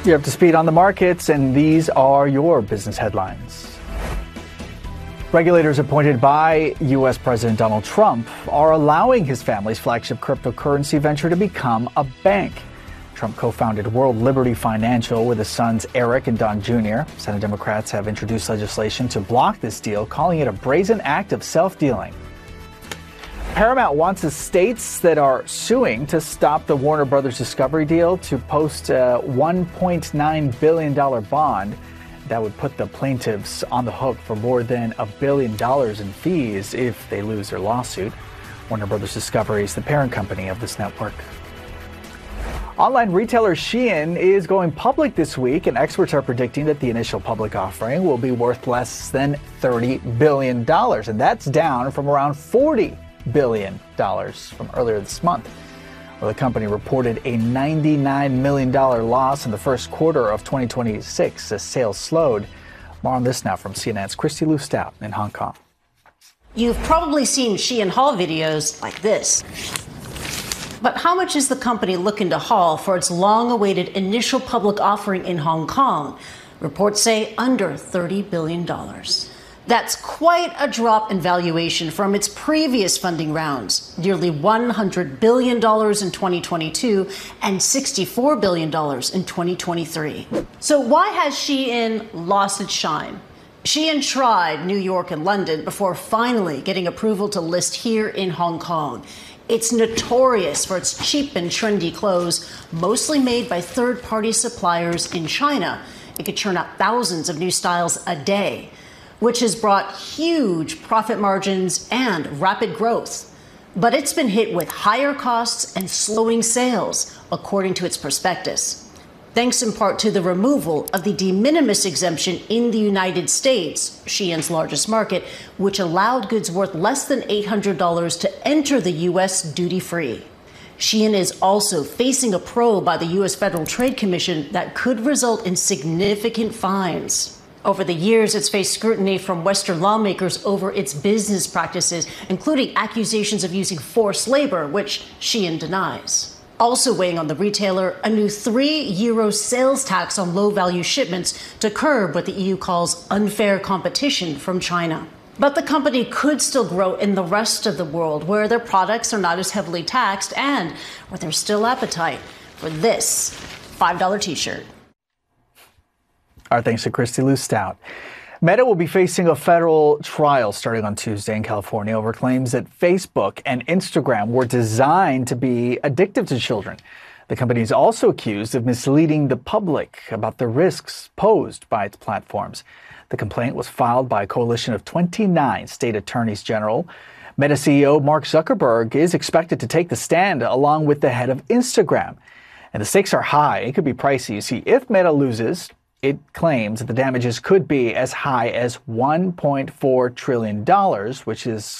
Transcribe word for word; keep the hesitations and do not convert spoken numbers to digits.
You're up to speed on the markets, and these are your business headlines. Regulators appointed by U S President Donald Trump are allowing his family's flagship cryptocurrency venture to become a bank. Trump co-founded World Liberty Financial with his sons Eric and Don Junior Senate Democrats have introduced legislation to block this deal, calling it a brazen act of self-dealing. Paramount wants the states that are suing to stop the Warner Brothers Discovery deal to post a one point nine billion dollars bond that would put the plaintiffs on the hook for more than a billion dollars in fees if they lose their lawsuit. Warner Brothers Discovery is the parent company of this network. Online retailer Shein is going public this week, and experts are predicting that the initial public offering will be worth less than thirty billion dollars, and that's down from around forty billion dollars from earlier this month. Well, the company reported a ninety-nine million dollars loss in the first quarter of twenty twenty-six as sales slowed. More on this now from C N N's Christy Lu Stout in Hong Kong. You've probably seen Shein haul videos like this. But how much is the company looking to haul for its long-awaited initial public offering in Hong Kong? Reports say under thirty billion dollars. That's quite a drop in valuation from its previous funding rounds, nearly one hundred billion dollars in twenty twenty-two and sixty-four billion dollars in twenty twenty-three. So why has Shein lost its shine? Shein tried New York and London before finally getting approval to list here in Hong Kong. It's notorious for its cheap and trendy clothes, mostly made by third-party suppliers in China. It could churn out thousands of new styles a day, which has brought huge profit margins and rapid growth. But it's been hit with higher costs and slowing sales, according to its prospectus, thanks in part to the removal of the de minimis exemption in the United States, Shein's largest market, which allowed goods worth less than eight hundred dollars to enter the U S duty-free. Shein is also facing a probe by the U S Federal Trade Commission that could result in significant fines. Over the years, it's faced scrutiny from Western lawmakers over its business practices, including accusations of using forced labor, which Shein denies. Also weighing on the retailer, a new three euro sales tax on low-value shipments to curb what the E U calls unfair competition from China. But the company could still grow in the rest of the world, where their products are not as heavily taxed and where there's still appetite for this five dollar t-shirt. Our thanks to Christy Lu Stout. Meta will be facing a federal trial starting on Tuesday in California over claims that Facebook and Instagram were designed to be addictive to children. The company is also accused of misleading the public about the risks posed by its platforms. The complaint was filed by a coalition of twenty-nine state attorneys general. Meta C E O Mark Zuckerberg is expected to take the stand along with the head of Instagram. And the stakes are high. It could be pricey. You see, if Meta loses, it claims that the damages could be as high as one point four trillion dollars, which is